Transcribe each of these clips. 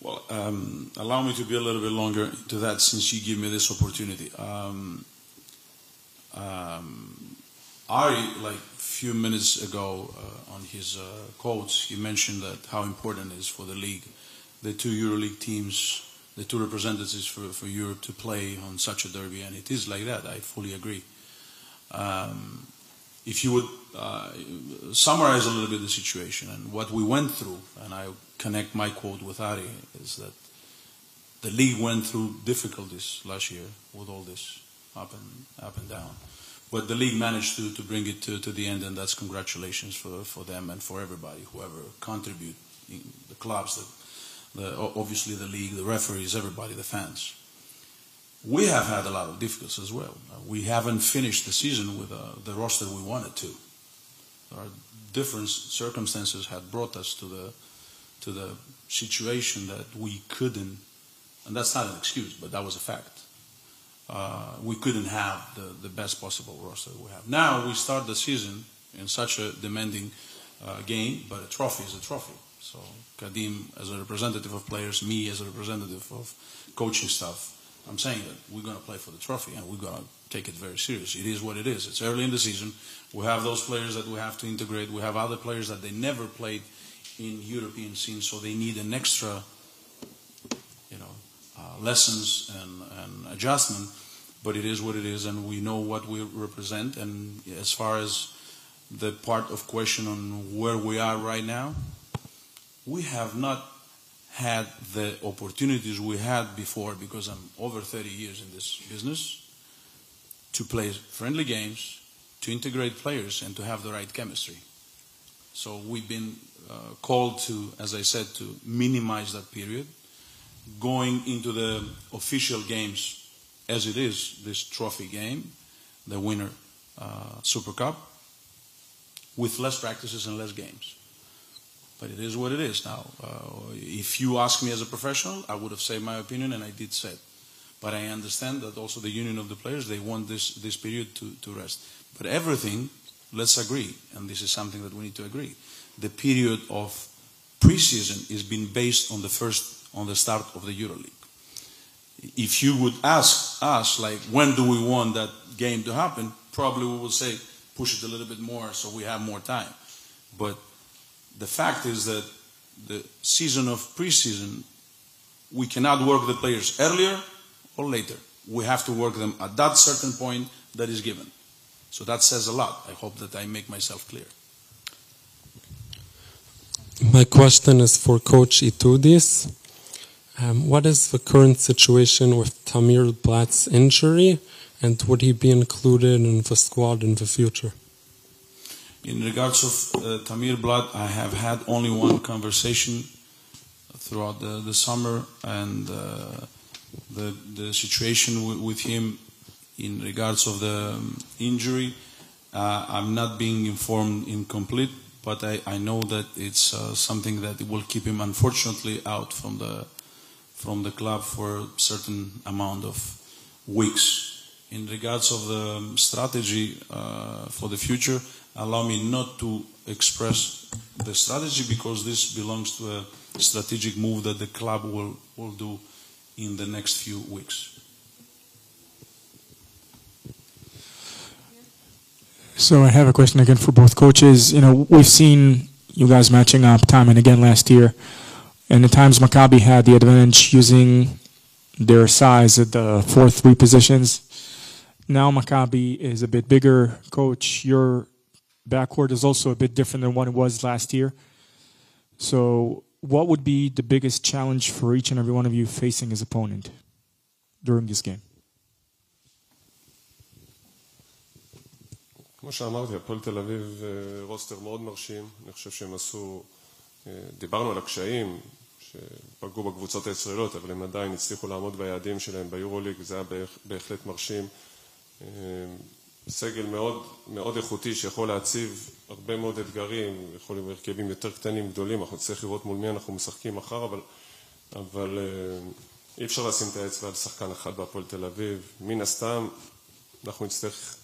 Well, allow me to be a little bit longer into that since you give me this opportunity. Ari, like a few minutes ago on his quotes, he mentioned that how important it is for the league, the two EuroLeague teams, the two representatives for Europe to play on such a derby, and it is like that. I fully agree. If you would summarize a little bit the situation and what we went through, and I connect my quote with Ari, is that the league went through difficulties last year with all this up and down. But the league managed to bring it to the end, and that's congratulations for them and for everybody, whoever contribute, the clubs, obviously the league, the referees, everybody, the fans. We have had a lot of difficulties as well. We haven't finished the season with the roster we wanted to. Our different circumstances had brought us to the situation that we couldn't, and that's not an excuse, but that was a fact. We couldn't have the best possible roster we have. Now we start the season in such a demanding game, but a trophy is a trophy. So Kadim as a representative of players, me as a representative of coaching staff, I'm saying that we're going to play for the trophy and we're going to take it very serious. It is what it is. It's early in the season. We have those players that we have to integrate. We have other players that they never played in European scene, so they need an extra, lessons and adjustment. But it is what it is, and we know what we represent. And as far as the part of question on where we are right now, we have not had the opportunities we had before, because I'm over 30 years in this business, to play friendly games, to integrate players, and to have the right chemistry. So we've been called to, as I said, to minimize that period, going into the official games as it is, this trophy game, the winner Super Cup, with less practices and less games. But it is what it is now. If you ask me as a professional, I would have said my opinion, and I did say it. But I understand that also the union of the players, they want this period to rest. But everything, let's agree, and this is something that we need to agree, the period of preseason is being based on the start of the EuroLeague. If you would ask us, like, when do we want that game to happen, probably we will say, push it a little bit more so we have more time. But the fact is that the season of preseason, we cannot work the players earlier or later. We have to work them at that certain point that is given. So that says a lot. I hope that I make myself clear. My question is for Coach Itoudis. What is the current situation with Tamir Blat's injury, and would he be included in the squad in the future? In regards of Tamir Blat, I have had only one conversation throughout the summer, and the situation with him in regards of the injury, I'm not being informed in complete, but I know that it's something that will keep him, unfortunately, out from the club for a certain amount of weeks. In regards of the strategy for the future, allow me not to express the strategy, because this belongs to a strategic move that the club will do in the next few weeks. So I have a question again for both coaches. We've seen you guys matching up time and again last year. And at times Maccabi had the advantage using their size at the 4-3 positions. Now Maccabi is a bit bigger. Coach, your backcourt is also a bit different than what it was last year. So what would be the biggest challenge for each and every one of you facing his opponent during this game? כמו שאמרתי, הפועל תל אביב רוסטר מאוד מרשים. אני חושב שהם עשו, דיברנו על הקשיים שפגעו בקבוצות הישראליות, אבל הם עדיין הצליחו לעמוד ביעדים שלהם ביורוליג, זה היה בהחלט מרשים. סגל מאוד, מאוד איכותי שיכול להציב הרבה מאוד אתגרים, יכול להיות הרכבים יותר קטנים, גדולים, אנחנו צריך לראות מול מי אנחנו משחקים מחר, אבל אי אפשר לשים את האצבע על שחקן אחד בהפועל תל אביב. מן הסתם, אנחנו נצטרך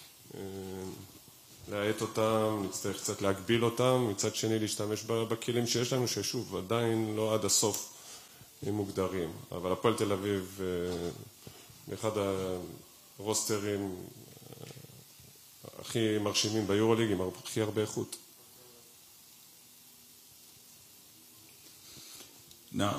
להעט אותם, נצטרך קצת להגביל אותם, מצד שני להשתמש בכלים שיש לנו, ששוב, עדיין לא עד הסוף מוגדרים. אבל הפועל תל אביב, באחד הרוסטרים הכי מרשימים ביורוליג, עם הכי הרבה איכות. Now,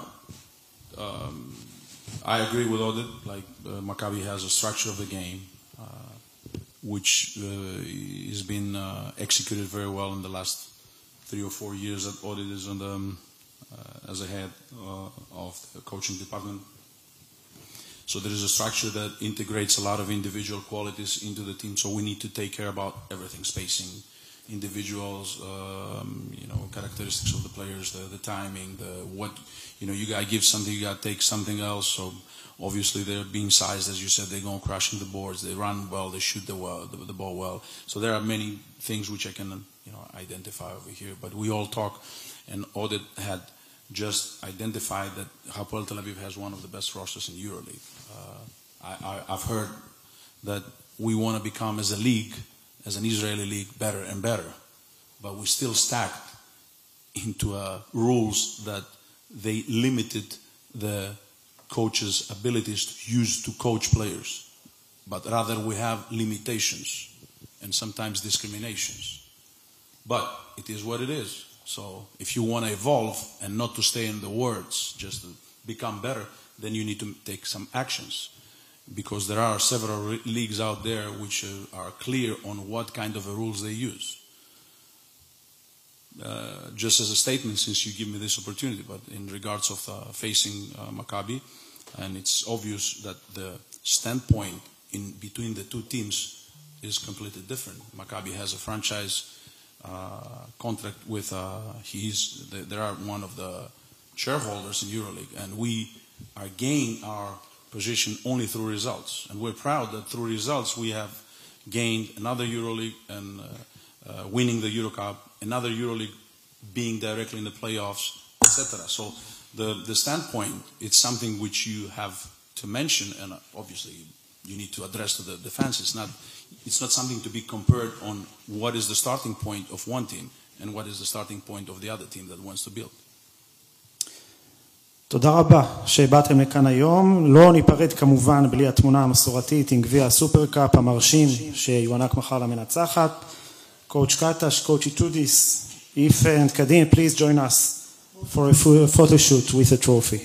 I agree with Oded. Like Maccabi has a structure of the game, which has been executed very well in the last 3 or 4 years that Oded is on the as a head of the coaching department. So there is a structure that integrates a lot of individual qualities into the team. So we need to take care about everything: spacing, individuals, characteristics of the players, the timing, you gotta give something, you gotta take something else. So obviously they're being sized, as you said, they're going crushing the boards, they run well, they shoot the ball well. So there are many things which I can identify over here. But we all talk, and Oded had just identified that Hapoel Tel Aviv has one of the best rosters in EuroLeague. I've heard that we want to become as a league, as an Israeli league, better and better, but we still stacked into rules that they limited the coaches' abilities to coach players, but rather we have limitations and sometimes discriminations. But it is what it is. So if you want to evolve and not to stay in the words, just to become better, then you need to take some actions. Because there are several leagues out there which are clear on what kind of rules they use. Just as a statement, since you give me this opportunity, but in regards of facing Maccabi, and it's obvious that the standpoint in between the two teams is completely different. Maccabi has a franchise contract with they are one of the shareholders in EuroLeague, and we are gaining our position only through results, and we're proud that through results we have gained another EuroLeague and winning the EuroCup, another EuroLeague, being directly in the playoffs, etc. So the standpoint, it's something which you have to mention, and obviously you need to address to the fans. It's not something to be compared on what is the starting point of one team and what is the starting point of the other team that wants to build. תודה רבה שבאתם לכאן היום. לא ניפרד כמובן בלי התמונה המסורתית עם גביע הסופרקאפ המרשים שיוענק מחר למנצחת. Coach Katash, Coach Itudis, Ife and Kadin, please join us for a photo shoot with a trophy.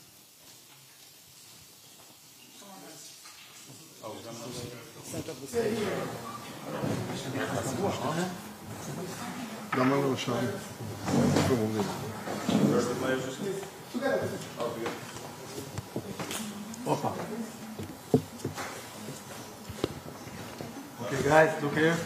Okay guys, look here.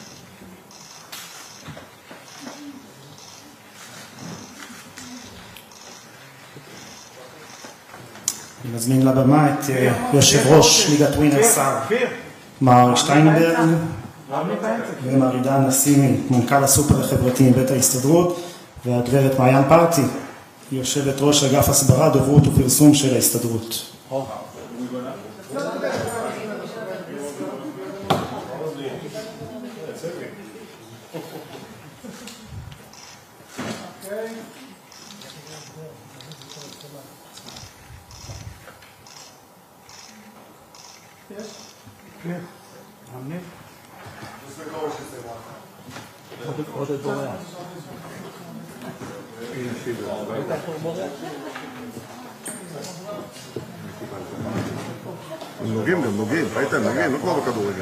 אני מזמין לבמה את יושב ראש ליגת ווינר מר שטיינברג ומר עידן נסימי, מנכ"ל הסופר החברתי מבית ההסתדרות, והגברת מעיין פרטי, יושבת ראש אגף הסברה, דוברות ופרסום של ההסתדרות. נוגעים, פייטן, נוגעים, לא כמו בכדורגל.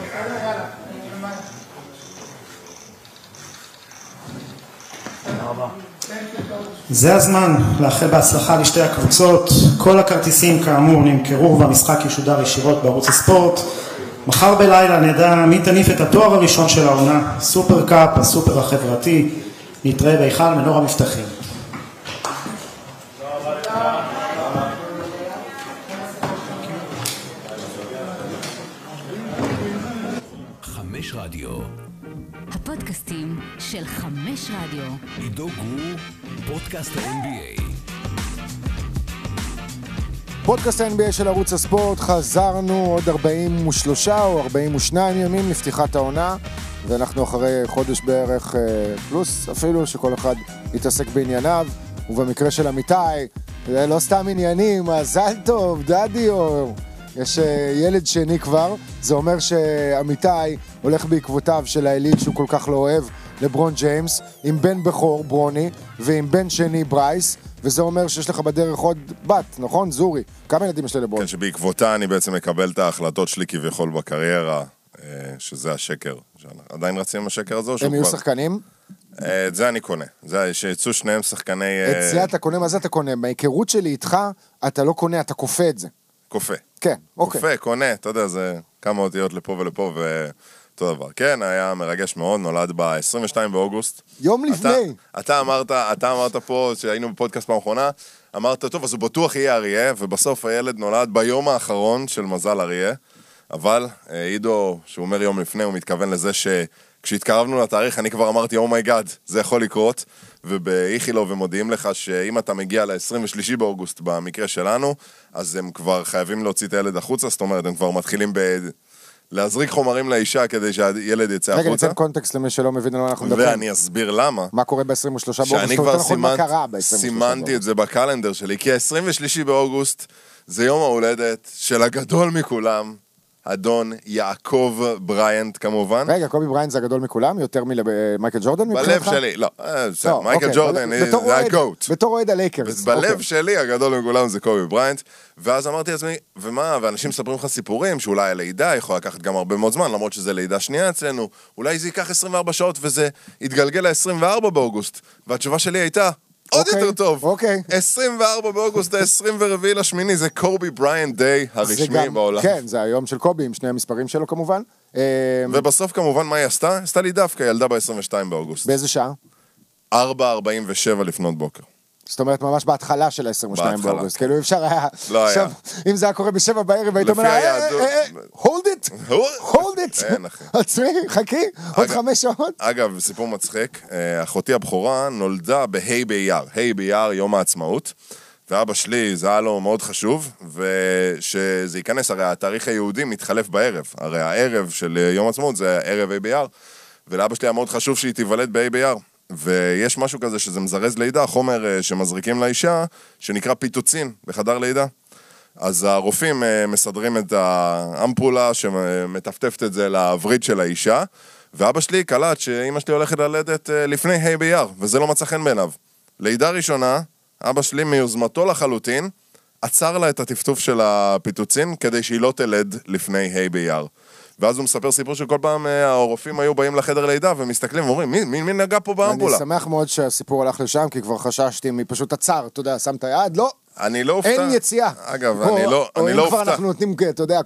זה הזמן לאחל בהצלחה לשתי הקבוצות. כל הכרטיסים כאמור נמכרו והמשחק ישודר ישירות בערוץ הספורט. מחר בלילה נדע מי תניף את התואר הראשון של העונה, סופר קאפ, הסופר החברתי. נתראה בהיכל מנור המבטחים. חמש רדיו. הפודקאסטים של 5 רדיו. עידו גור, פודקאסט ה-NBA. פודקאסט ה-NBA של ערוץ הספורט, חזרנו עוד 43 או 42 ימים לפתיחת העונה, ואנחנו אחרי חודש בערך פלוס אפילו, שכל אחד יתעסק בענייניו, ובמקרה של אמיתי, זה לא סתם עניינים, מזל טוב, דדי, או... יש ילד שני כבר, זה אומר שעמיתי הולך בעקבותיו של האליל שהוא כל כך לא אוהב, לברון ג'יימס, עם בן בכור, ברוני, ועם בן שני, ברייס, וזה אומר שיש לך בדרך עוד בת, נכון? זורי. כמה ילדים יש לברון? כן, שבעקבותה אני בעצם מקבל את ההחלטות שלי כביכול בקריירה, שזה השקר. עדיין רצים עם השקר הזה? הם יהיו שחקנים? את זה אני קונה. זה שיצאו שניהם שחקני... את זה אתה קונה, מה זה אתה קונה? בהיכרות שלי איתך, אתה לא קונה, אתה כופה את זה. כופה. כן, אוקיי. כופה, קונה, אתה יודע, זה כמה אותיות לפה ולפה ואותו דבר. כן, היה מרגש מאוד, נולד ב-22 באוגוסט. יום לפני. אתה אמרת פה, שהיינו בפודקאסט פעם האחרונה, אמרת, טוב, אז הוא בטוח יהיה אריה, ובסוף הילד נולד ביום האחרון של מזל אריה, אבל עידו, שהוא אומר יום לפני, הוא מתכוון לזה כשהתקרבנו לתאריך, אני כבר אמרתי, אומייגאד, זה יכול לקרות, ובאיכילוב הם מודיעים לך שאם אתה מגיע ל-23 באוגוסט במקרה שלנו, אז הם כבר חייבים להוציא את הילד החוצה, זאת אומרת, הם כבר מתחילים להזריק חומרים לאישה כדי שהילד יצא החוצה. רגע, ניתן קונטקסט למי שלא מבין על מה אנחנו מדברים. ואני אסביר למה. מה קורה ב-23 באוגוסט? שאני כבר סימנתי את זה בקלנדר שלי, כי ה-23 באוגוסט זה יום ההולדת של הגדול מכולם, אדון יעקב בריינט כמובן. רגע, קובי בריינט זה הגדול מכולם? יותר ממייקל ג'ורדן? בלב שלי, לא, מייקל ג'ורדן זה הגוט. בתור אוהד הלייקרס. בלב שלי הגדול מכולם זה קובי בריינט, ואז אמרתי לעצמי, ומה, ואנשים מספרים לך סיפורים, שאולי הלידה יכול לקחת גם הרבה מאוד זמן, למרות שזה לידה שנייה אצלנו, אולי זה ייקח 24 שעות וזה יתגלגל ל-24 באוגוסט, והתשובה שלי הייתה, עוד יותר טוב. 24 באוגוסט, ה-24 לשמיני, זה קובי בריינט דיי הרשמי בעולם. כן, זה היום של קובי, עם שני המספרים שלו כמובן. ובסוף כמובן מה היא עשתה? עשתה לי דווקא, ילדה ב-22 באוגוסט. באיזה שעה? 4:47 לפנות בוקר. זאת אומרת, ממש בהתחלה של ה-22 באוגוסט. כאילו אפשר היה... לא היה. אם זה היה קורה ב7 בערב, היית אומר, hold it, hold it. עצמי, חכי, עוד 5 שעות. אגב, סיפור מצחיק, אחותי הבכורה נולדה בה' באייר. ה' באייר, יום העצמאות. ואבא שלי, זה היה לו מאוד חשוב, ושזה ייכנס, הרי התאריך היהודי מתחלף בערב. הרי הערב של יום העצמאות זה ערב ה' באייר. ולאבא שלי היה מאוד חשוב שהיא תיוולד בה' באייר. ויש משהו כזה שזה מזרז לידה, חומר שמזריקים לאישה, שנקרא פיטוצין בחדר לידה. אז הרופאים מסדרים את האמפולה שמטפטפת את זה לעברית של האישה, ואבא שלי קלט שאמא שלי הולכת ללדת לפני ה' באייר, וזה לא מצא חן בעיניו. לידה ראשונה, אבא שלי מיוזמתו לחלוטין, עצר לה את הטפטוף של הפיטוצין, כדי שהיא לא תלד לפני ה' באייר. ואז הוא מספר סיפור שכל פעם הרופאים היו באים לחדר לידה ומסתכלים ואומרים, מי נגע פה באמבולה? אני שמח מאוד שהסיפור הלך לשם, כי כבר חששתי מפשוט עצר, אתה יודע, שם את היד, לא. אני לא אופתע. אין יציאה. אגב, אני לא אופתע. או אם כבר אנחנו נותנים, אתה יודע,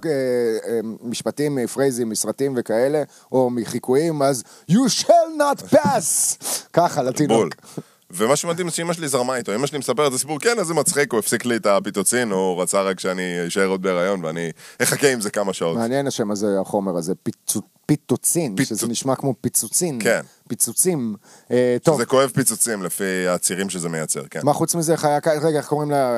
משפטים מפרייזים, מסרטים וכאלה, או מחיקויים, אז you shall not pass. ככה, לתינוק. ומה שמדהים שאמא שלי זרמה איתו, אמא שלי מספר את הסיפור, כן, אז זה מצחיק, הוא הפסיק לי את הפיטוצין, הוא רצה רק שאני אשאר עוד בהיריון, ואני אחכה עם זה כמה שעות. מעניין השם הזה, החומר הזה, פיטוצין, שזה נשמע כמו פיצוצין. כן. פיצוצים. שזה כואב פיצוצים, לפי הצירים שזה מייצר, כן. מה חוץ מזה, רגע, איך קוראים לה?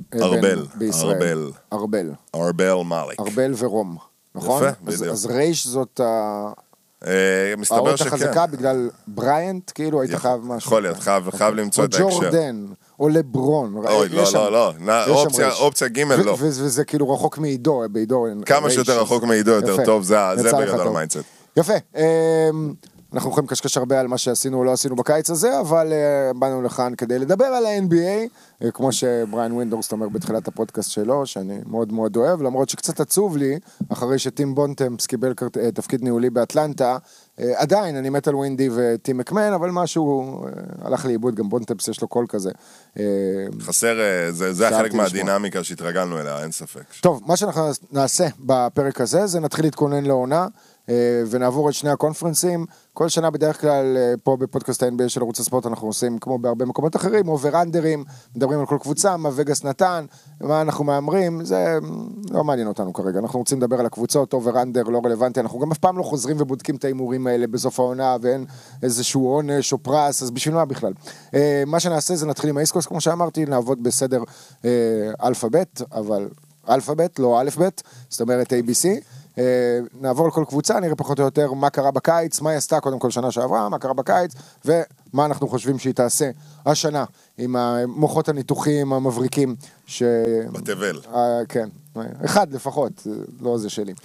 ארבל. ארבל מאליק. ארבל ורום, נכון? יפה, בדיוק. אז רייש זאת מסתבר שכן. החזקה בגלל בריינט, כאילו היית חייב משהו. יכול להיות, חייב למצוא את ההקשר. או ג'ורדן, או לברון. אוי, לא. אופציה ג' לא. וזה כאילו רחוק מעידו, בעידו. כמה שיותר רחוק מעידו יותר טוב, זה בגדול המיינדסט. יפה. אנחנו יכולים לקשקש הרבה על מה שעשינו או לא עשינו בקיץ הזה, אבל באנו לכאן כדי לדבר על ה-NBA, כמו שבריין ווינדורסט אומר בתחילת הפודקאסט שלו, שאני מאוד מאוד אוהב, למרות שקצת עצוב לי, אחרי שטים בונטמפס קיבל תפקיד ניהולי באטלנטה, עדיין אני מת על ווינדי וטים מקמן, אבל משהו הלך לאיבוד, גם בונטמפס יש לו קול כזה. חסר, זה החלק מהדינמיקה שהתרגלנו אליה, אין ספק. טוב, מה שאנחנו נעשה בפרק הזה, זה נתחיל להתכונן לעונה, ונעבור את שני הקונפרנסים. כל שנה בדרך כלל פה בפודקאסט ה-NBA של ערוץ הספורט אנחנו עושים כמו בהרבה מקומות אחרים, אובר-אנדרים, מדברים על כל קבוצה, מה וגאס נתן, מה אנחנו מאמרים, זה לא מעניין אותנו כרגע, אנחנו רוצים לדבר על הקבוצות, אובר-אנדר לא רלוונטי, אנחנו גם אף פעם לא חוזרים ובודקים את האימורים האלה בסוף העונה, ואין איזשהו עונש או פרס, אז בשביל מה בכלל? מה שנעשה זה נתחיל עם האיסקוס, כמו שאמרתי, נעבוד בסדר אלפאבית, אבל אלפאבית, לא אלף-בית, זאת אומרת ABC, נעבור על כל קבוצה, נראה פחות או יותר מה קרה בקיץ, מה היא עשתה קודם כל שנה שעברה, מה קרה בקיץ, ומה מה אנחנו חושבים שהיא תעשה השנה, עם המוחות הניתוחים המבריקים. בתבל. כן, אחד לפחות, לא זה שלי.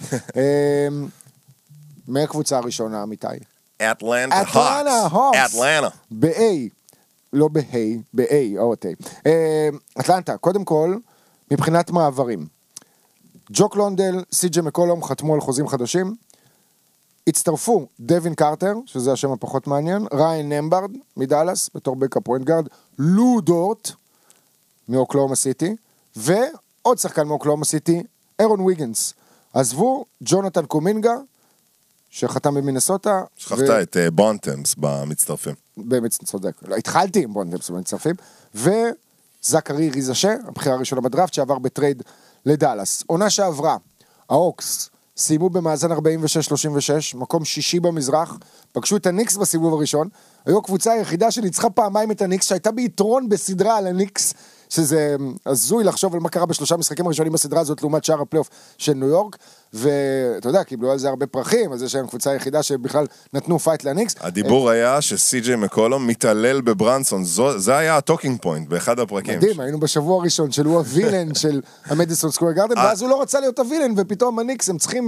מהקבוצה הראשונה, אמיתי. אטלנטה הוקס. אטלנטה. ב-A, לא ב-A, ב-A, או ת. אטלנטה, קודם כל, מבחינת מעברים. ג'וק לונדל, סי.ג'י מקולום חתמו על חוזים חדשים, הצטרפו דווין קרטר, שזה השם הפחות מעניין, ריין נמברד מדלס, בתור בקה פוינט גארד, לו דורט מאוקלאומה סיטי, ועוד שחקן מאוקלאומה סיטי, אירון ויגנס. עזבו ג'ונתן קומינגה, שחתם במינסוטה. שכחת את בונטמס במצטרפים. צודק. התחלתי עם בונטמס במצטרפים, וזקרי ריזשה, הבחירה הראשונה בדראפט, שעבר בטרייד לדלס. עונה שעברה, ההוקס, סיימו במאזן 46-36, מקום שישי במזרח, פגשו את הניקס בסיבוב הראשון, היו הקבוצה היחידה שניצחה פעמיים את הניקס, שהייתה ביתרון בסדרה על הניקס, שזה הזוי לחשוב על מה קרה בשלושה משחקים הראשונים בסדרה הזאת, לעומת שאר הפלייאוף של ניו יורק, ואתה יודע, קיבלו על זה הרבה פרחים, אז זה שהם קבוצה היחידה שבכלל נתנו פייט לניקס. הדיבור היה שסי.ג'יי מקולום מתעלל בברנסון, זה היה הטוקינג פוינט באחד הפרקים. מדהים, היינו בשבוע הראשון של הוא הווילן של המדיסון סקוור גארדן, ואז הוא לא רצה להיות הווילן, ופתאום הניקס הם צריכים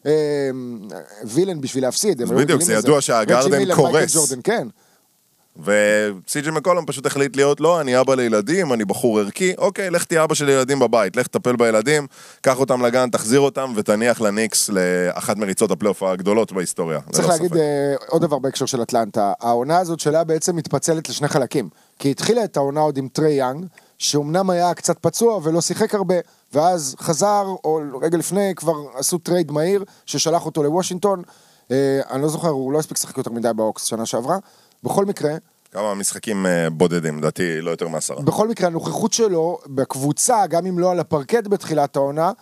וילן בשביל להפסיד. בדיוק, זה ידוע שהגארדן קורס. כן. וסי.ג'יי מקולום פשוט החליט להיות, לא, אני אבא לילדים, אני בחור ערכי, אוקיי, לך תהיה אבא של ילדים בבית, לך תטפל בילדים, קח אותם לגן, תחזיר אותם, ותניח לניקס לאחת מריצות הפלייאוף הגדולות בהיסטוריה. צריך להגיד עוד דבר בהקשר של אטלנטה, העונה הזאת שלה בעצם מתפצלת לשני חלקים, כי התחילה את העונה עוד עם טרי יאנג, שאומנם היה קצת פצוע ולא שיחק הרבה, ואז חזר, או רגע לפני כבר עשו טרייד מהיר, ששלח אותו לוושינגטון, אני לא זוכר, הוא לא הספיק לשחק יותר מדי בהוקס שנה שעברה. בכל מקרה... כמה משחקים בודדים, לדעתי לא יותר מ10. בכל מקרה, הנוכחות שלו בקבוצה, גם אם לא על הפרקט בתחילת העונה,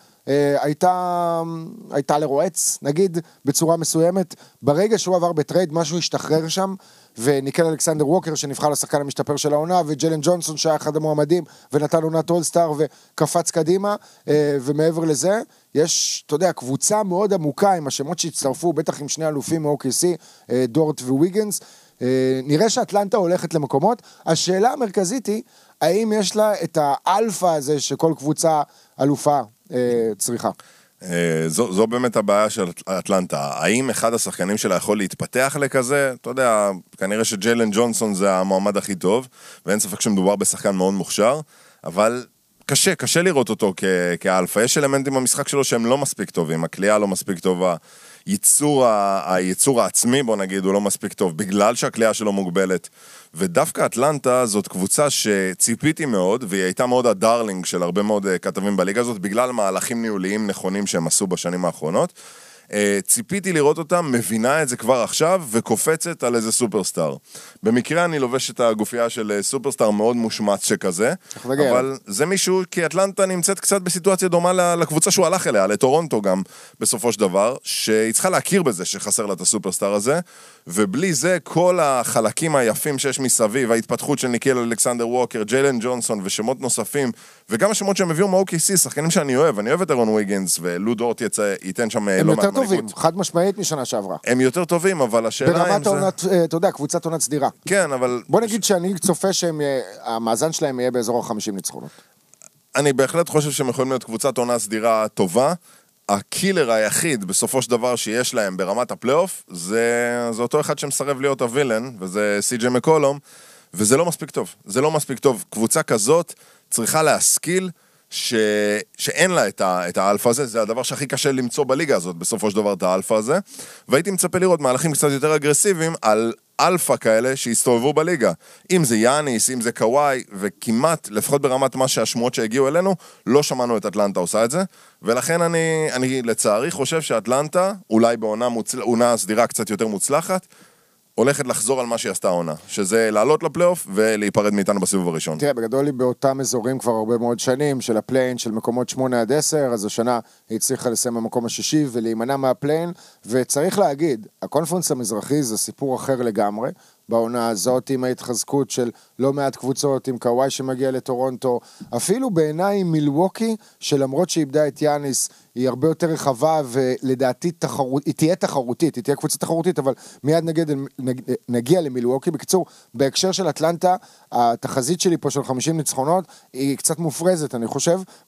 הייתה לרועץ, נגיד, בצורה מסוימת. ברגע שהוא עבר בטרייד, משהו השתחרר שם, וניקל אלכסנדר ווקר, שנבחר לשחקן המשתפר של העונה, וג'לן ג'ונסון, שהיה אחד המועמדים, ונתן עונת אולסטאר, וקפץ קדימה, ומעבר לזה, יש, אתה יודע, קבוצה מאוד עמוקה, עם השמות שהצטרפו, בטח עם שני אלופים מ-OKC, דורט וויגנס, נראה שאטלנטה הולכת למקומות. השאלה המרכזית היא, האם יש לה את האלפא הזה שכל קבוצה אלופה צריכה? זו באמת הבעיה של אטלנטה. האם אחד השחקנים שלה יכול להתפתח לכזה? אתה יודע, כנראה שג'יילן ג'ונסון זה המועמד הכי טוב, ואין ספק שמדובר בשחקן מאוד מוכשר, אבל קשה לראות אותו כאלפא. יש אלמנטים במשחק שלו שהם לא מספיק טובים, הקליעה לא מספיק טובה, הייצור העצמי, בוא נגיד, הוא לא מספיק טוב, בגלל שהקליעה שלו מוגבלת. ודווקא אטלנטה זאת קבוצה שציפיתי מאוד, והיא הייתה מאוד הדרלינג של הרבה מאוד כתבים בליגה הזאת, בגלל מהלכים ניהוליים נכונים שהם עשו בשנים האחרונות. ציפיתי לראות אותה, מבינה את זה כבר עכשיו, וקופצת על איזה סופרסטאר. במקרה אני לובש את הגופייה של סופרסטאר מאוד מושמץ שכזה, אבל זה מישהו, כי אטלנטה נמצאת קצת בסיטואציה דומה לקבוצה שהוא הלך אליה, לטורונטו גם, בסופו של דבר, שהיא צריכה להכיר בזה שחסר לה את הסופרסטאר הזה, ובלי זה כל החלקים היפים שיש מסביב, ההתפתחות של ניקל אלכסנדר ווקר, ג'יילן ג'ונסון ושמות נוספים, וגם השמות שהם הביאו מ-OKC, שחקנים שאני אוהב, אני אוהב את אירון ויגנס, ולו דורט ייתן שם לא מעט טובים, חד משמעית משנה שעברה. הם יותר טובים, אבל השאלה ברמת העונת, אתה יודע, קבוצת עונת סדירה. כן, אבל... בוא נגיד שאני צופה שהמאזן שלהם יהיה באזור 50 ניצחונות. אני בהחלט חושב שהם יכולים להיות קבוצת עונה סדירה טובה. הקילר היחיד בסופו של דבר שיש להם ברמת הפלייאוף, זה אותו אחד שמסרב להיות הווילן, וזה סי.ג'יי מקולום, וזה לא מספיק טוב. זה לא מספיק טוב. קבוצה כזאת צריכה להשכיל שאין לה את האלפא הזה, זה הדבר שהכי קשה למצוא בליגה הזאת, בסופו של דבר את האלפא הזה, והייתי מצפה לראות מהלכים קצת יותר אגרסיביים על אלפא כאלה שהסתובבו בליגה, אם זה יאניס, אם זה קוואי, וכמעט, לפחות ברמת מה שהשמועות שהגיעו אלינו, לא שמענו את אטלנטה עושה את זה, ולכן אני לצערי חושב שאטלנטה, אולי בעונה סדירה קצת יותר מוצלחת, הולכת לחזור על מה שהיא עשתה העונה, שזה לעלות לפלייאוף ולהיפרד מאיתנו בסיבוב הראשון. תראה, בגדול היא באותם אזורים כבר הרבה מאוד שנים, של הפליין, של מקומות 8-10, אז השנה היא הצליחה לסיים במקום השישי ולהימנע מהפליין, וצריך להגיד, הקונפרנס המזרחי זה סיפור אחר לגמרי, בעונה הזאת, עם ההתחזקות של לא מעט קבוצות, עם קוואי שמגיע לטורונטו, אפילו בעיניי מילווקי, שלמרות שאיבדה את יאניס, היא הרבה יותר רחבה, ולדעתי היא תהיה תחרותית, היא תהיה קבוצה תחרותית, אבל מיד נגיע למילווקי. בקיצור, בהקשר של אטלנטה, התחזית שלי פה של 50 ניצחונות, היא קצת מופרזת, אני חושב,